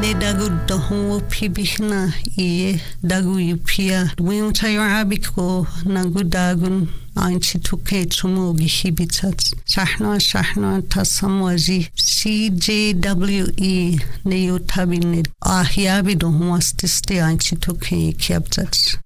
dagu dohu pibihna I dagu yupia. Wim tayo abiko nagu dagun anchi tuke tumugi hibitat. Shahna tasamwaji CJWE neyo tabinid. Ahyabi dohu astiste anchi tuke kiabtat.